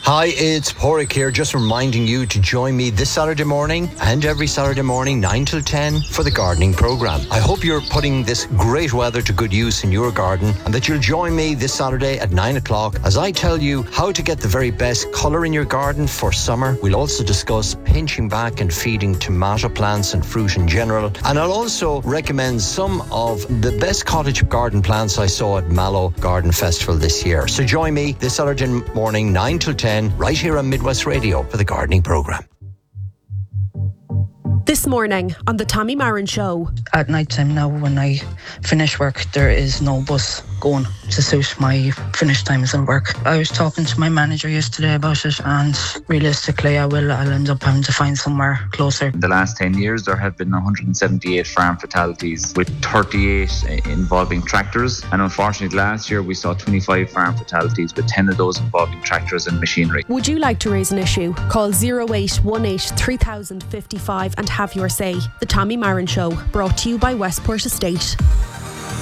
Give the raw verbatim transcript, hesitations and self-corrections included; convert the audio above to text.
Hi, it's Porrick here, just reminding you to join me this Saturday morning and every Saturday morning, nine till ten, for the gardening programme. I hope you're putting this great weather to good use in your garden and that you'll join me this Saturday at nine o'clock as I tell you how to get the very best colour in your garden for summer. We'll also discuss pinching back and feeding tomato plants and fruit in general. And I'll also recommend some of the best cottage garden plants I saw at Mallow Garden Festival this year. So join me this Saturday morning, nine till ten, right here on Midwest Radio for the gardening programme. This morning on the Tommy Marin Show. At night time now, when I finish work, there is no bus going to suit my finish times at work. I was talking to my manager yesterday about it, and realistically I will I'll end up having to find somewhere closer. In the last ten years there have been one hundred seventy-eight farm fatalities, with thirty-eight involving tractors, and unfortunately last year we saw twenty-five farm fatalities, with ten of those involving tractors and machinery. Would you like to raise an issue? Call oh eight one eight, three thousand five five and have your say. The Tommy Marin Show, brought to you by Westport Estate.